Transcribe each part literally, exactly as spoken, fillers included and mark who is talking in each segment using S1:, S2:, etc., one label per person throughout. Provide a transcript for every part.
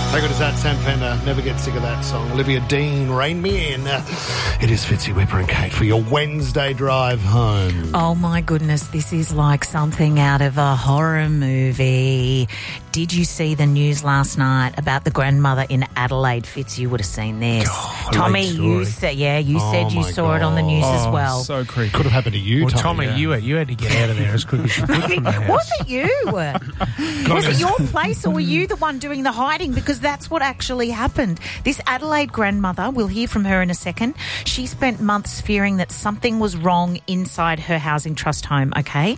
S1: How good is that? Sam Fender, never get sick of that song. Olivia Dean, Rein Me In. It is Fitzy, Whipper and Kate for your Wednesday drive home.
S2: Oh my goodness, this is like something out of a horror movie. Did you see the news last night about the grandmother in Adelaide? Fitz, you would have seen this.
S1: God,
S2: Tommy, you said, yeah, you
S1: Oh
S2: said you
S1: my
S2: saw it on the news
S3: Oh,
S2: as well.
S3: so creepy.
S1: Could have happened to you,
S3: Well,
S1: Tommy.
S3: Tommy,
S1: yeah.
S3: you, you had to get out of there as quick as you could from the house.
S2: Was it you? Was it your place, or were you the one doing the hiding? Because that's what actually happened. This Adelaide grandmother, we'll hear from her in a second. She spent months fearing that something was wrong inside her housing trust home, okay?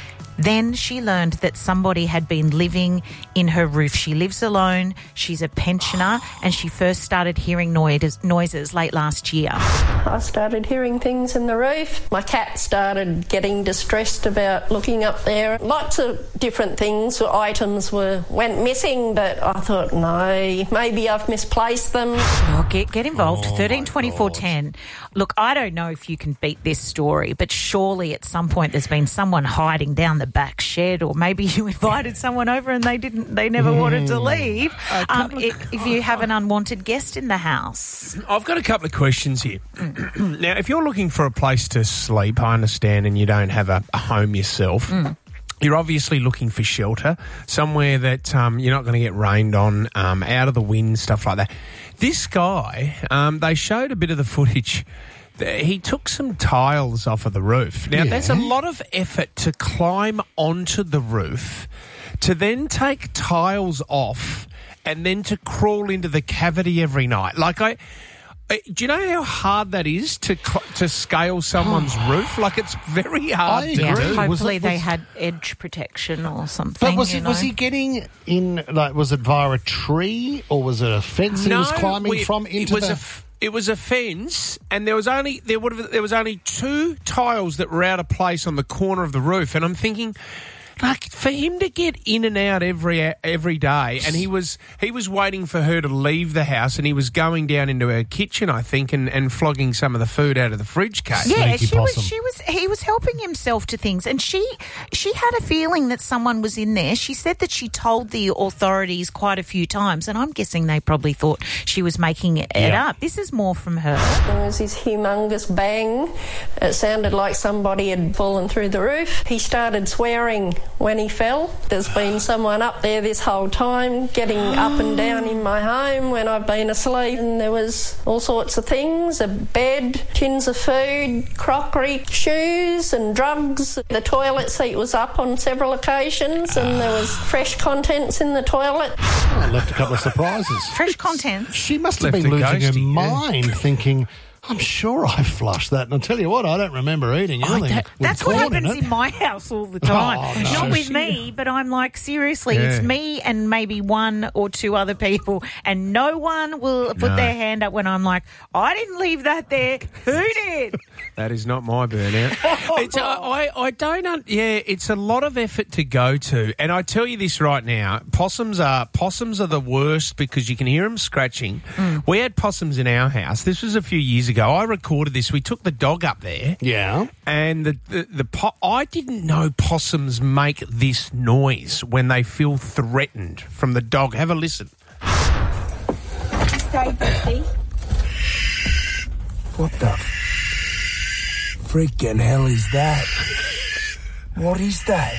S2: Then she learned that somebody had been living in her roof. She lives alone, she's a pensioner, and she first started hearing noises, noises late last year.
S4: I started hearing things in the roof. My cat started getting distressed about looking up there. Lots of different things, items were went missing, but I thought, no, maybe I've misplaced them.
S2: Oh, get, get involved,
S1: Oh,
S2: thirteen
S1: my
S2: twenty-four
S1: God.
S2: ten. Look, I don't know if you can beat this story, but surely at some point there's been someone hiding down the back shed, or maybe you invited someone over and they didn't, they never wanted to leave. Um, if, if you have an unwanted guest in the house.
S3: I've got a couple of questions here. Now, if you're looking for a place to sleep, I understand, and you don't have a, a home yourself,
S2: Mm.
S3: you're obviously looking for shelter, somewhere that um, you're not going to get rained on, um, out of the wind, stuff like that. This guy, um, they showed a bit of the footage. He took some tiles off of the roof. Now,
S1: Yeah.
S3: there's a lot of effort to climb onto the roof, to then take tiles off, and then to crawl into the cavity every night. Like, I... Uh, Do you know how hard that is to cl- to scale someone's roof? Like, it's very hard
S1: I
S3: to
S2: Yeah,
S1: agree.
S3: do.
S1: Was
S2: hopefully
S1: it-
S2: they
S1: was-
S2: had edge protection or something.
S1: But was,
S2: you
S1: it, was
S2: know.
S1: he getting in, like, was it via a tree or was it a fence that he was climbing
S3: we-
S1: from into
S3: it was
S1: the...
S3: a f- it was a fence, and there was only there would have there was only two tiles that were out of place on the corner of the roof, and I'm thinking, like, for him to get in and out every every day, and he was he was waiting for her to leave the house, and he was going down into her kitchen, I think, and, and flogging some of the food out of the fridge case.
S2: Yeah,
S1: Sneaky
S2: she was.
S1: possum.
S2: She was. He was helping himself to things, and she she had a feeling that someone was in there. She said that she told the authorities quite a few times, and I'm guessing they probably thought she was making it
S1: Yeah.
S2: up. This is more from her.
S4: There was this humongous bang. It sounded like somebody had fallen through the roof. He started swearing when he fell. There's been someone up there this whole time, getting up and down in my home when I've been asleep, and there was all sorts of things, a bed, tins of food, crockery, shoes and drugs. The toilet seat was up on several occasions, and there was fresh contents in the toilet.
S1: I left a couple of surprises.
S2: Fresh contents.
S1: She must have
S3: Left
S1: been
S3: a
S1: losing her
S3: ghosty, yeah.
S1: mind, thinking, I'm sure I flushed that. And I'll tell you what, I don't remember eating anything.
S3: that-
S1: with
S2: That's what
S1: corn in
S2: happens
S1: it.
S2: in my house all the time.
S1: Oh, no.
S2: Not with me, but I'm like, seriously,
S3: Yeah.
S2: it's me and maybe one or two other people, and no one will put
S3: No.
S2: their hand up when I'm like, I didn't leave that there. Who did?
S3: That is not my burnout. it's, I, I, I don't. Un- yeah, it's a lot of effort to go to, and I tell you this right now: possums are possums are the worst because you can hear them scratching. We had possums in our house. This was a few years ago. I recorded this. We took the dog up there,
S1: Yeah.
S3: and the the, the po- I didn't know possums make this noise when they feel threatened from the dog. Have a listen.
S5: What the freaking hell is that? What is that?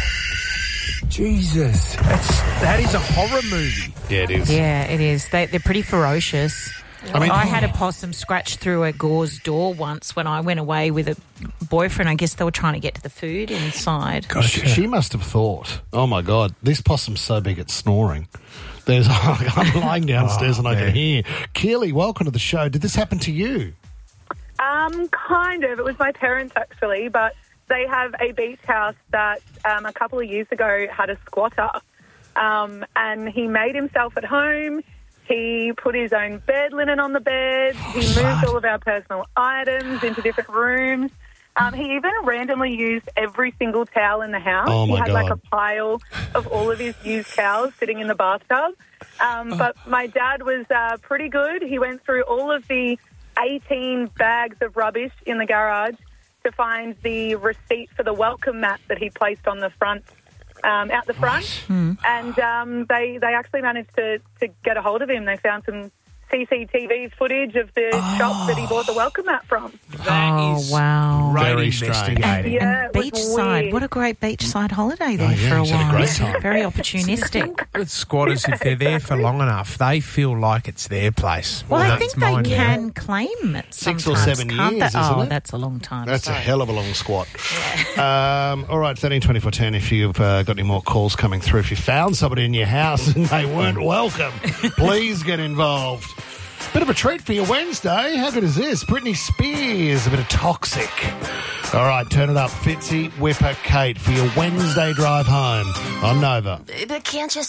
S5: Jesus.
S3: That's that is a horror movie.
S1: Yeah, it is.
S2: Yeah, it is. They, they're pretty ferocious.
S1: I mean-
S2: I had a possum scratch through a gauze door once when I went away with a boyfriend. I guess they were trying to get to the food inside.
S1: She, she must have thought, oh, my God, this possum's so big it's snoring. There's, I'm lying downstairs and I can
S3: man.
S1: hear. Keely, welcome to the show. Did this happen to you?
S6: Um, kind of. It was my parents, actually, but they have a beach house that um, a couple of years ago had a squatter, um, and he made himself at home. He put his own bed linen on the bed. He moved all of our personal items into different rooms. Um, he even randomly used every single towel in the house.
S1: Oh, my
S6: he had like
S1: God.
S6: a pile of all of his used towels sitting in the bathtub. Um, but my dad was uh, pretty good. He went through all of the eighteen bags of rubbish in the garage to find the receipt for the welcome mat that he placed on the front um, out the front, and um, they they actually managed to, to get a hold of him. They found some C C T V footage of the oh. shop that he bought the welcome mat from.
S3: That
S2: oh,
S3: is
S2: wow.
S3: very strange.
S2: And,
S6: yeah,
S2: and beachside. What a great beachside holiday there
S1: oh, yeah,
S2: for a
S1: he's had
S2: while.
S1: a great time.
S2: Very opportunistic.
S3: With squatters, if they're there for long enough, they feel like it's their place.
S2: Well,
S3: well
S2: I think they can now. claim it
S1: Six
S2: sometimes,
S1: or seven
S2: can't
S1: years,
S2: they?
S1: isn't
S2: Oh,
S1: it?
S2: that's a long time.
S1: That's
S2: Sorry.
S1: a hell of a long squat. Yeah. um, all right, thirteen twenty-four ten, if you've uh, got any more calls coming through, if you found somebody in your house and they weren't welcome, please get involved. Bit of a treat for your Wednesday. How good is this? Britney Spears, a bit of Toxic. All right, turn it up. Fitzy, Whipper, Kate for your Wednesday drive home on Nova.
S7: Baby, can't you